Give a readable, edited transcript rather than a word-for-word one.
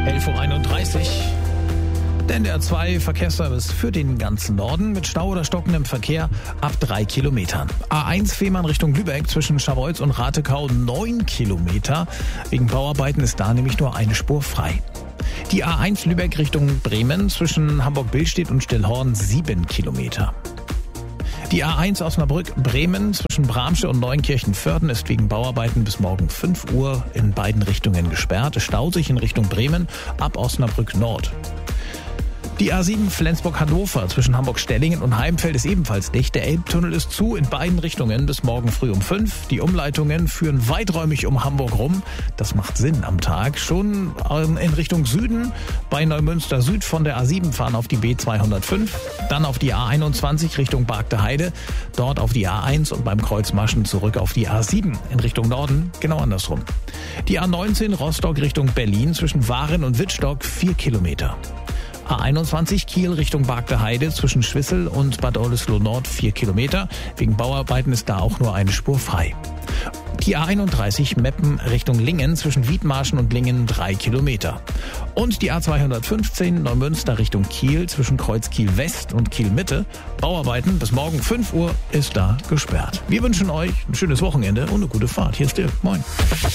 11:31 Uhr. Der NDR2 Verkehrsservice für den ganzen Norden mit Stau oder stockendem Verkehr ab 3 Kilometern. A1 Fehmarn Richtung Lübeck zwischen Scharbeutz und Ratekau 9 Kilometer. Wegen Bauarbeiten ist da nämlich nur eine Spur frei. Die A1 Lübeck Richtung Bremen zwischen Hamburg-Billstedt und Stillhorn 7 Kilometer. Die A1 Osnabrück-Bremen zwischen Bramsche und Neunkirchen-Vörden ist wegen Bauarbeiten bis morgen 5 Uhr in beiden Richtungen gesperrt. Es staut sich in Richtung Bremen ab Osnabrück Nord. Die A7 Flensburg-Hannover zwischen Hamburg-Stellingen und Heimfeld ist ebenfalls dicht. Der Elbtunnel ist zu in beiden Richtungen bis morgen früh um 5. Die Umleitungen führen weiträumig um Hamburg rum. Das macht Sinn am Tag. Schon in Richtung Süden bei Neumünster Süd von der A7 fahren auf die B205. Dann auf die A21 Richtung Bargte Heide. Dort auf die A1 und beim Kreuz Maschen zurück auf die A7 in Richtung Norden. Genau andersrum. Die A19 Rostock Richtung Berlin zwischen Waren und Wittstock 4 Kilometer. A21 Kiel Richtung Bargte Heide zwischen Schwissel und Bad Oldesloe Nord 4 Kilometer. Wegen Bauarbeiten ist da auch nur eine Spur frei. Die A31 Meppen Richtung Lingen zwischen Wiedmarschen und Lingen 3 Kilometer. Und die A215 Neumünster Richtung Kiel zwischen Kreuz Kiel West und Kiel Mitte. Bauarbeiten bis morgen 5 Uhr ist da gesperrt. Wir wünschen euch ein schönes Wochenende und eine gute Fahrt. Hier ist Dirk. Moin.